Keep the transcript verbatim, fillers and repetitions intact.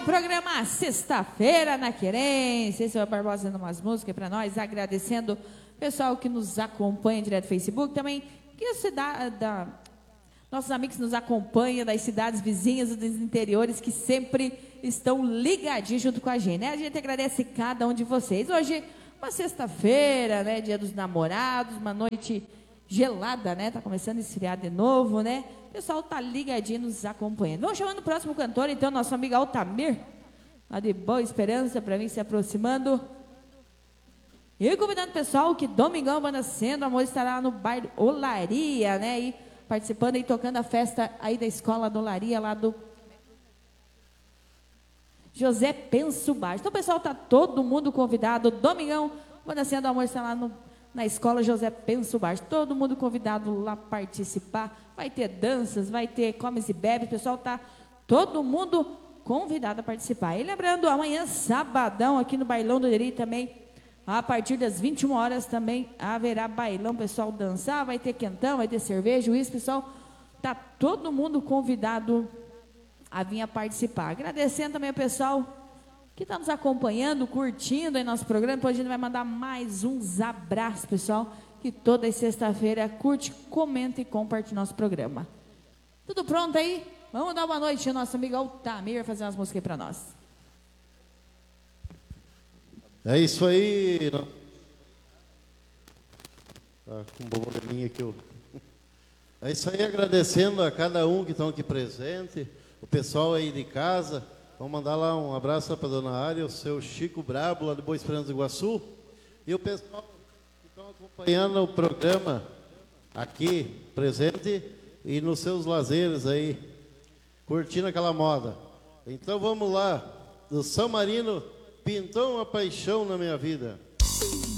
programa Sexta-feira na Querência. Esse é o Barbosa dando umas músicas para nós, agradecendo o pessoal que nos acompanha direto no Facebook, também que a cidade, da, nossos amigos que nos acompanham das cidades vizinhas e dos interiores, que sempre estão ligadinhos junto com a gente, né? A gente agradece cada um de vocês. Hoje, uma sexta-feira, né? Dia dos namorados, uma noite gelada, né? Tá começando a esfriar de novo, né? O pessoal tá ligadinho nos acompanhando. Vamos chamando o próximo cantor, então, nosso amigo Altamir, lá de Boa Esperança, para mim se aproximando. E convidando o pessoal que domingão, Banda Sendo Amor, estará no bairro Olaria, né? E participando e tocando a festa aí da escola do Olaria, lá do José Penso Baixo. Então, pessoal, tá todo mundo convidado. Domingão, Banda Sendo Amor, está lá no na escola José Penso Baixo, todo mundo convidado lá participar, vai ter danças, vai ter comes e bebes, o pessoal tá todo mundo convidado a participar. E lembrando, amanhã, sabadão, aqui no Bailão do Leri também, a partir das vinte e uma horas também haverá bailão, pessoal dançar, vai ter quentão, vai ter cerveja, isso, pessoal, tá todo mundo convidado a vir a participar. Agradecendo também ao pessoal que está nos acompanhando, curtindo aí nosso programa. Depois a gente vai mandar mais uns abraços, pessoal, que toda sexta-feira curte, comenta e compartilha nosso programa. Tudo pronto aí? Vamos dar uma noite ao nosso amigo Altamir vai fazer umas músicas aí para nós. É isso aí. Tá com um probleminha aqui. Eu... É isso aí, agradecendo a cada um que estão aqui presente, o pessoal aí de casa. Vamos mandar lá um abraço para a dona Área, o seu Chico Brabo, lá de Boa Esperança do Iguaçu. E o pessoal que estão acompanhando o programa aqui, presente, e nos seus lazeres aí, curtindo aquela moda. Então vamos lá, do São Marino, pintou uma paixão na minha vida.